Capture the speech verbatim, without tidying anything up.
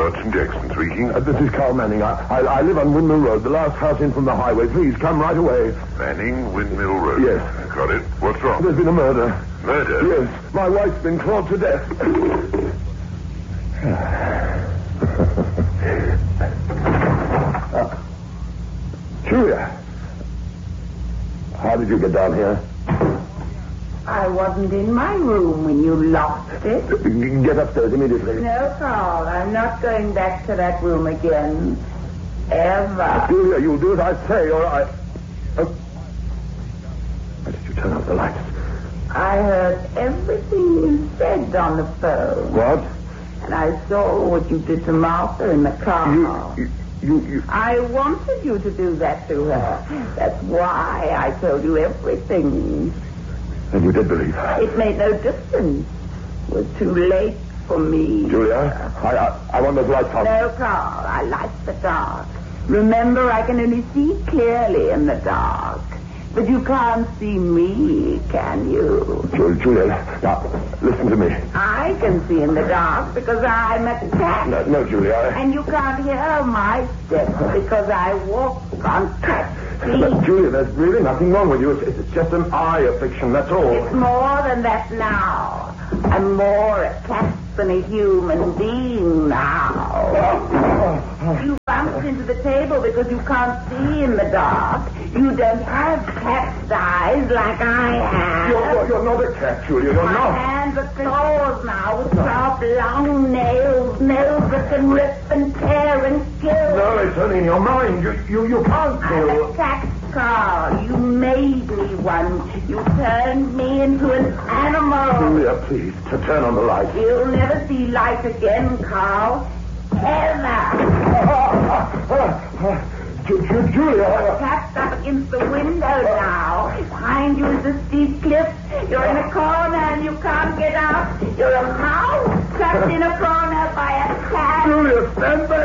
Watson Jackson speaking. Uh, this is Carl Manning. I, I, I live on Windmill Road, the last house in from the highway. Please, come right away. Manning, Windmill Road. Yes. Got it. What's wrong? There's been a murder. Murder? Yes. My wife's been clawed to death. uh, Julia. How did you get down here? I wasn't in my room when you locked it. Get upstairs immediately. No, Carl, I'm not going back to that room again. Ever. Julia, you'll do as I say, or I... Oh. Why did you turn off the lights? I heard everything you said on the phone. What? And I saw what you did to Martha in the car. You... you You, you... I wanted you to do that to her. That's why I told you everything. And you did believe her? It made no difference. It was too late for me. Julia, I, I, I want those lights on. No, Carl, I like the dark. Remember, I can only see clearly in the dark. But you can't see me, can you? Julia, now, listen to me. I can see in the dark because I'm a cat. No, no Julia. I... And you can't hear my steps because I walk on cat feet. But, Julia, there's really nothing wrong with you. It's, it's just an eye affliction, that's all. It's more than that now. I'm more a cat than a human being now. You bumped into the table because you can't see in the dark. You don't have cat's eyes like I have. You're, you're not a cat, Julia. You're My not. hands are claws now with sharp, long nails, nails that can rip and tear and kill. No, it's only in your mind. You, you, you can't I'm kill. a cat, Carl. You made me one. You turned me into an animal. Julia, please, to turn on the light. You'll never see light again, Carl. Ever. Julia. Tapped up against the window now. Behind you is a steep cliff. You're in a corner and you can't get out. You're a mouse trapped in a corner by a cat. Julia, stand back.